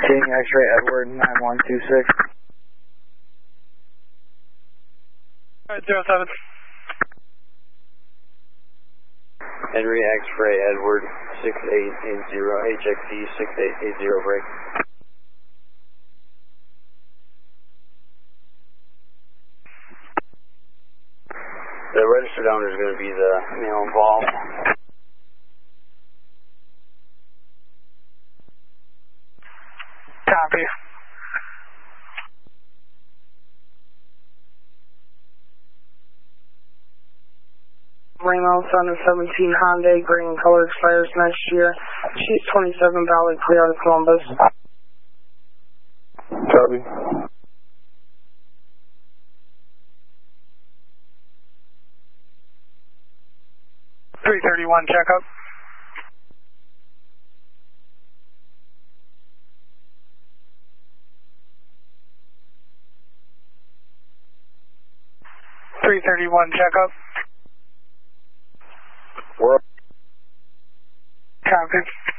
King X-ray Edward 9126. Alright, 07. Henry X-ray Edward 6880, HXD 6880 break. The registered owner is going to be the male involved. Copy. Ramos on a 17 Hyundai, green color, expires next year. She's 27, valid, clear out of Columbus. Copy. .331 checkup. .331 checkup. We're Copy.